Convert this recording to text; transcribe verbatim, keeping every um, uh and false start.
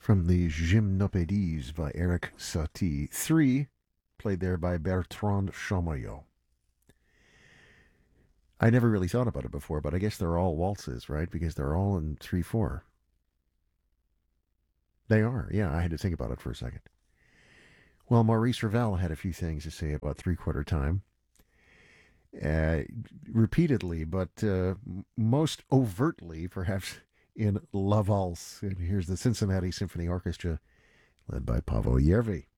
from the Gymnopédies by Eric Satie. Three, played there by Bertrand Chamayot. I never really thought about it before, but I guess they're all waltzes, right? Because they're all in three four. They are, yeah. I had to think about it for a second. Well, Maurice Ravel had a few things to say about three quarter time. Uh, repeatedly, but uh, most overtly, perhaps, in La Valse. And here's the Cincinnati Symphony Orchestra, led by Paavo Järvi.